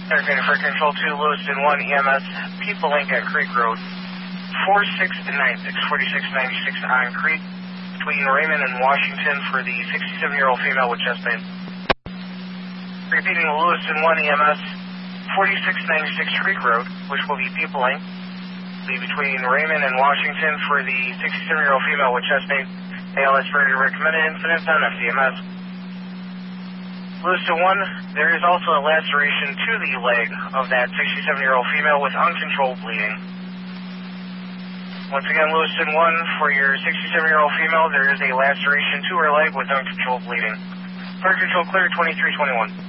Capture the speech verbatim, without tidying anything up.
Aircraft for Control two, Lewiston one, E M S, People Link at Creek Road, four six nine six, forty-six ninety-six on Creek, between Raymond and Washington for the sixty-seven-year-old female with chest pain. Repeating, Lewiston one, E M S, forty-six ninety-six Creek Road, which will be People Link, be between Raymond and Washington for the sixty-seven-year-old female with chest pain. A L S ready to recommended incident on F C M S. Lewiston one, there is also a laceration to the leg of that sixty-seven-year-old female with uncontrolled bleeding. Once again, Lewiston one, for your sixty-seven-year-old female, there is a laceration to her leg with uncontrolled bleeding. Fire control clear, twenty-three twenty-one.